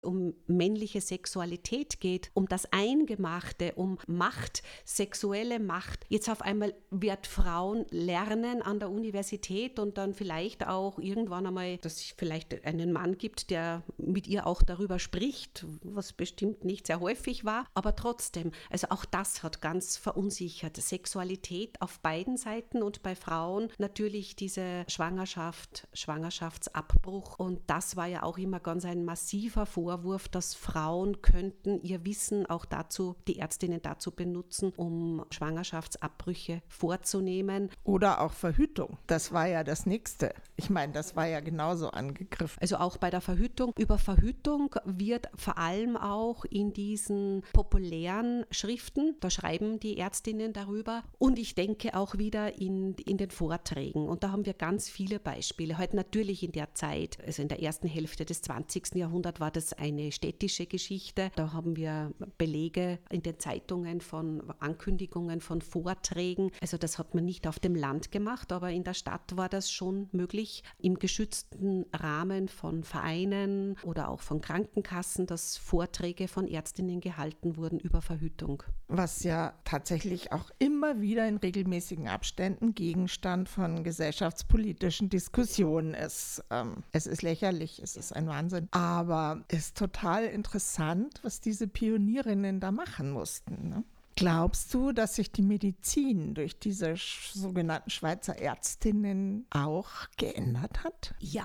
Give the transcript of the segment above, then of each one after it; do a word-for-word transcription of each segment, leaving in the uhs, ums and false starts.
um männliche Sexualität geht, um das Eingemachte, um Macht, sexuelle Macht. Jetzt auf einmal wird Frauen lernen an der Universität und dann vielleicht auch irgendwann einmal, dass es vielleicht einen Mann gibt, der mit ihr auch darüber spricht, was bestimmt nicht sehr häufig war, aber trotzdem, also auch das hat ganz verunsichert. Sexualität auf beiden Seiten und bei Frauen natürlich diese Schwangerschaft, Schwangerschaftsabbruch, und das war ja auch immer ganz ein massiver Vorwurf, Vorwurf, dass Frauen könnten ihr Wissen auch dazu, die Ärztinnen dazu benutzen, um Schwangerschaftsabbrüche vorzunehmen. Oder auch Verhütung. Das war ja das Nächste. Ich meine, das war ja genauso angegriffen. Also auch bei der Verhütung. Über Verhütung wird vor allem auch in diesen populären Schriften, da schreiben die Ärztinnen darüber, und ich denke auch wieder in, in den Vorträgen. Und da haben wir ganz viele Beispiele. Heute natürlich in der Zeit, also in der ersten Hälfte des zwanzigsten Jahrhunderts war das eine städtische Geschichte. Da haben wir Belege in den Zeitungen von Ankündigungen von Vorträgen. Also das hat man nicht auf dem Land gemacht, aber in der Stadt war das schon möglich, im geschützten Rahmen von Vereinen oder auch von Krankenkassen, dass Vorträge von Ärztinnen gehalten wurden über Verhütung. Was ja tatsächlich auch immer wieder in regelmäßigen Abständen Gegenstand von gesellschaftspolitischen Diskussionen ist. Ähm, es ist lächerlich, es ist ein Wahnsinn, aber es ist total interessant, was diese Pionierinnen da machen mussten, ne? Glaubst du, dass sich die Medizin durch diese sch- sogenannten Schweizer Ärztinnen auch geändert hat? Ja.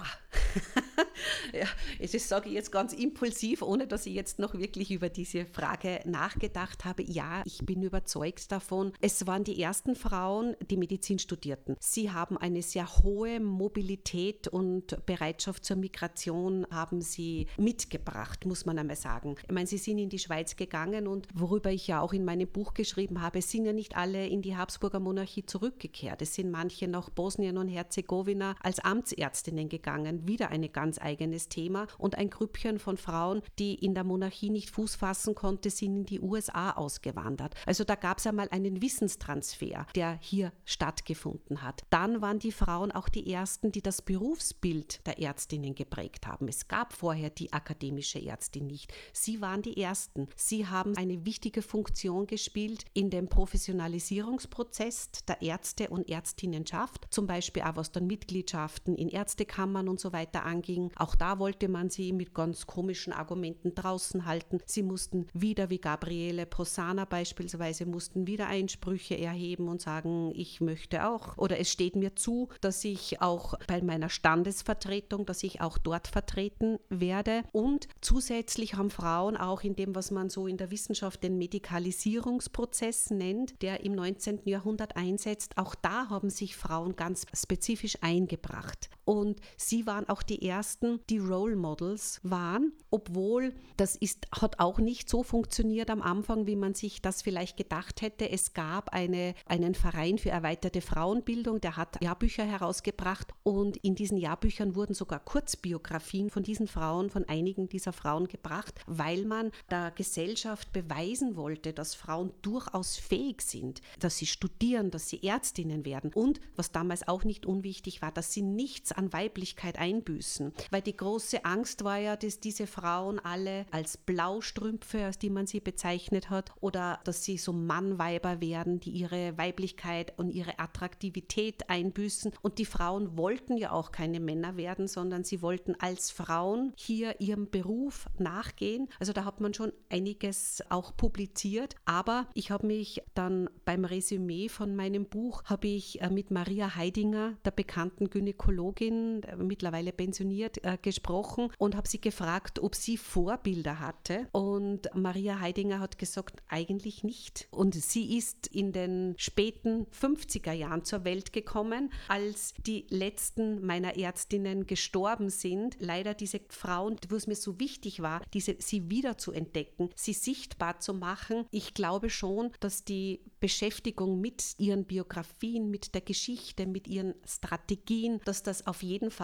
Ja, das sage ich jetzt ganz impulsiv, ohne dass ich jetzt noch wirklich über diese Frage nachgedacht habe. Ja, ich bin überzeugt davon. Es waren die ersten Frauen, die Medizin studierten. Sie haben eine sehr hohe Mobilität und Bereitschaft zur Migration haben sie mitgebracht, muss man einmal sagen. Ich meine, sie sind in die Schweiz gegangen und worüber ich ja auch in meinem Buch geschrieben habe, es sind ja nicht alle in die Habsburger Monarchie zurückgekehrt. Es sind manche nach Bosnien und Herzegowina als Amtsärztinnen gegangen. Wieder ein ganz eigenes Thema. Und ein Grüppchen von Frauen, die in der Monarchie nicht Fuß fassen konnte, sind in die U S A ausgewandert. Also da gab es einmal einen Wissenstransfer, der hier stattgefunden hat. Dann waren die Frauen auch die ersten, die das Berufsbild der Ärztinnen geprägt haben. Es gab vorher die akademische Ärztin nicht. Sie waren die ersten. Sie haben eine wichtige Funktion gespielt in dem Professionalisierungsprozess der Ärzte und Ärztinnenschaft, zum Beispiel auch was dann Mitgliedschaften in Ärztekammern und so weiter anging. Auch da wollte man sie mit ganz komischen Argumenten draußen halten. Sie mussten wieder, wie Gabriele Posana beispielsweise, mussten wieder Einsprüche erheben und sagen, ich möchte auch, oder es steht mir zu, dass ich auch bei meiner Standesvertretung, dass ich auch dort vertreten werde. Und zusätzlich haben Frauen auch in dem, was man so in der Wissenschaft den Medikalisierungsprozess nennt, der im neunzehnten Jahrhundert einsetzt, auch da haben sich Frauen ganz spezifisch eingebracht. Und sie waren auch die ersten, die Role Models waren, obwohl das ist, hat auch nicht so funktioniert am Anfang, wie man sich das vielleicht gedacht hätte. Es gab eine, einen Verein für erweiterte Frauenbildung, der hat Jahrbücher herausgebracht und in diesen Jahrbüchern wurden sogar Kurzbiografien von diesen Frauen, von einigen dieser Frauen gebracht, weil man der Gesellschaft beweisen wollte, dass Frauen durchaus fähig sind, dass sie studieren, dass sie Ärztinnen werden und, was damals auch nicht unwichtig war, dass sie nichts an Weiblichkeit einbüßen. Weil die große Angst war ja, dass diese Frauen alle als Blaustrümpfe, als die man sie bezeichnet hat, oder dass sie so Mannweiber werden, die ihre Weiblichkeit und ihre Attraktivität einbüßen. Und die Frauen wollten ja auch keine Männer werden, sondern sie wollten als Frauen hier ihrem Beruf nachgehen. Also da hat man schon einiges auch publiziert. Aber ich habe mich dann beim Resümee von meinem Buch, habe ich mit Maria Heidinger, der bekannten Gynäkologin, mittlerweile pensioniert, äh, gesprochen und habe sie gefragt, ob sie Vorbilder hatte. Und Maria Heidinger hat gesagt, eigentlich nicht. Und sie ist in den späten fünfziger Jahren zur Welt gekommen, als die letzten meiner Ärztinnen gestorben sind. Leider diese Frauen, wo es mir so wichtig war, diese, sie wieder zu entdecken, sie sichtbar zu machen. Ich glaube schon, dass die Beschäftigung mit ihren Biografien, mit der Geschichte, mit ihren Strategien, dass das auf jeden Fall eine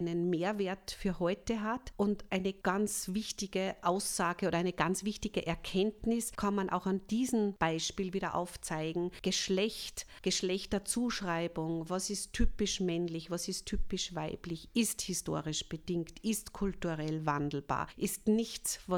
einen Mehrwert für heute hat. Und eine ganz wichtige Aussage oder eine ganz wichtige Erkenntnis kann man auch an diesem Beispiel wieder aufzeigen. Geschlecht, Geschlechterzuschreibung, was ist typisch männlich, was ist typisch weiblich, ist historisch bedingt, ist kulturell wandelbar, ist nichts, was